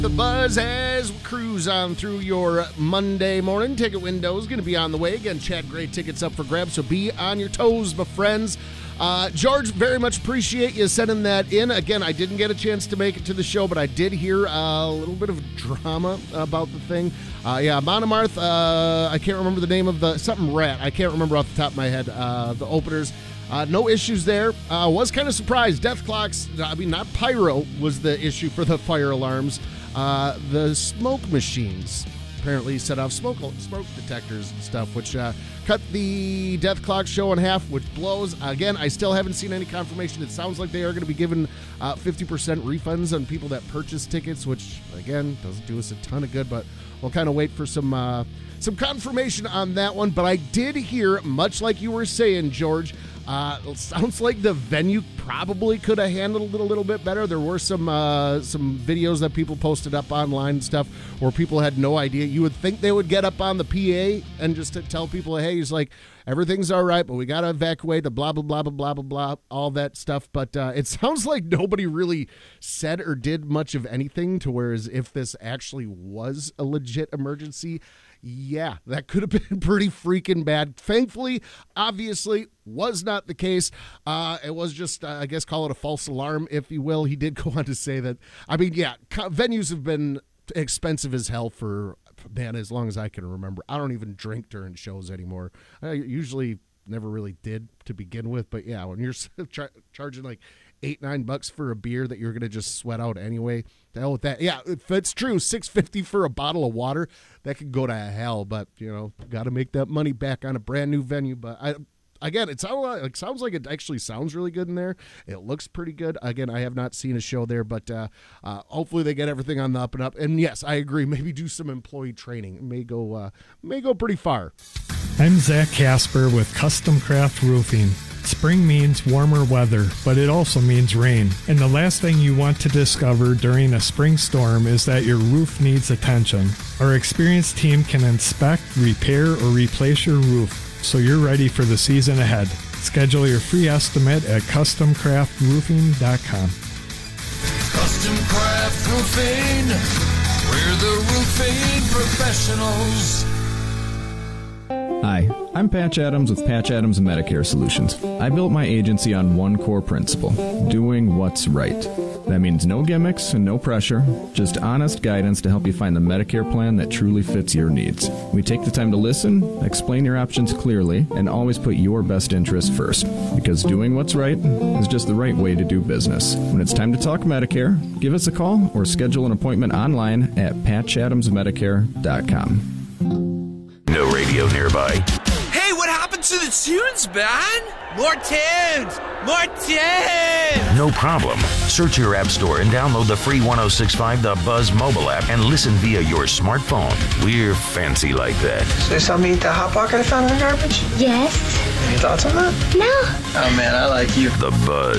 The buzz as we cruise on through your Monday morning. Ticket window is going to be on the way. Again, Chad Gray tickets up for grabs, so be on your toes, my friends. George, very much appreciate you sending that in. Again, I didn't get a chance to make it to the show, but I did hear a little bit of drama about the thing. Monomarth, I can't remember the name of the, something rat. I can't remember off the top of my head, the openers. No issues there. Was kind of surprised. Death clocks, not pyro was the issue for the fire alarms. The smoke machines apparently set off smoke detectors and stuff, which cut the Death Clock show in half, which blows. Again, I still haven't seen any confirmation. It sounds like they are going to be giving 50% refunds on people that purchase tickets, which, again, doesn't do us a ton of good, but we'll kind of wait for some confirmation on that one. But I did hear, much like you were saying, George, it sounds like the venue probably could have handled it a little bit better. There were some videos that people posted up online and stuff where people had no idea. You would think they would get up on the PA and just to tell people, hey, he's like, everything's all right, but we got to evacuate the blah, blah, blah, blah, blah, blah, blah, all that stuff. But it sounds like nobody really said or did much of anything to whereas if this actually was a legit emergency, yeah, that could have been pretty freaking bad. Thankfully, obviously, was not the case. It was just, I guess, call it a false alarm, if you will. He did go on to say that, venues have been expensive as hell for, man, as long as I can remember. I don't even drink during shows anymore. I usually never really did to begin with, but yeah, when you're charging like $8-9 for a beer that you're going to just sweat out anyway. The hell with that. Yeah, if it's true, $6.50 for a bottle of water, that could go to hell, but, got to make that money back on a brand new venue. But it sounds like it actually sounds really good in there. It looks pretty good. Again, I have not seen a show there, but hopefully they get everything on the up and up. And yes, I agree. Maybe do some employee training. It may go pretty far. I'm Zach Casper with Custom Craft Roofing. Spring means warmer weather, but it also means rain. And the last thing you want to discover during a spring storm is that your roof needs attention. Our experienced team can inspect, repair, or replace your roof so you're ready for the season ahead. Schedule your free estimate at CustomCraftRoofing.com. Custom Craft Roofing, we're the roofing professionals. Hi, I'm Patch Adams with Patch Adams Medicare Solutions. I built my agency on one core principle, doing what's right. That means no gimmicks and no pressure, just honest guidance to help you find the Medicare plan that truly fits your needs. We take the time to listen, explain your options clearly, and always put your best interest first. Because doing what's right is just the right way to do business. When it's time to talk Medicare, give us a call or schedule an appointment online at patchadamsmedicare.com. No radio nearby. Hey, what happened to the tunes, man? More tunes! More tunes! No problem. Search your app store and download the free 106.5 The Buzz mobile app and listen via your smartphone. We're fancy like that. Is there something to eat that Hot Pocket I found in the garbage? Yes. Any thoughts on that? No. Oh, man, I like you. The Buzz.